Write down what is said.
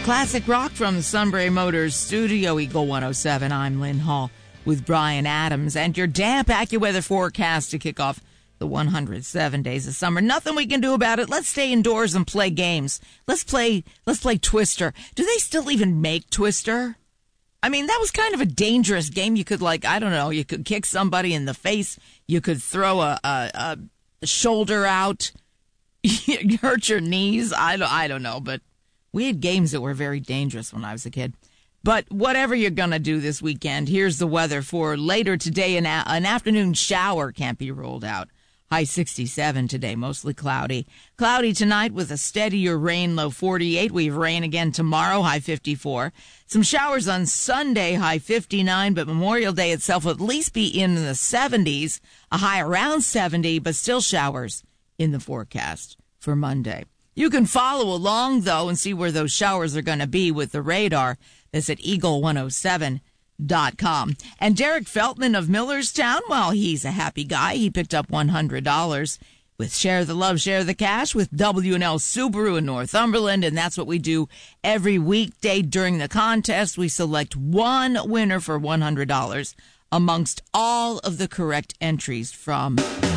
Classic rock from the Sunbury Motors Studio, Eagle 107. I'm Lynn Hall with Brian Adams and your damp AccuWeather forecast to kick off the 107 days of summer. Nothing we can do about it. Let's stay indoors and play games. Let's play Twister. Do they still even make Twister? I mean, that was kind of a dangerous game. You could, you could kick somebody in the face. You could throw a shoulder out. You hurt your knees. I don't know, but we had games that were very dangerous when I was a kid. But whatever you're going to do this weekend, here's the weather for later today. An afternoon shower can't be ruled out. High 67 today, mostly cloudy. Cloudy tonight with a steadier rain, low 48. We have rain again tomorrow, high 54. Some showers on Sunday, high 59, but Memorial Day itself will at least be in the 70s, a high around 70, but still showers in the forecast for Monday. You can follow along, though, and see where those showers are going to be with the radar. That's at eagle107.com. And Derek Feltman of Millerstown, well, he's a happy guy. He picked up $100 with Share the Love, Share the Cash with W&L Subaru in Northumberland. And that's what we do every weekday during the contest. We select one winner for $100 amongst all of the correct entries from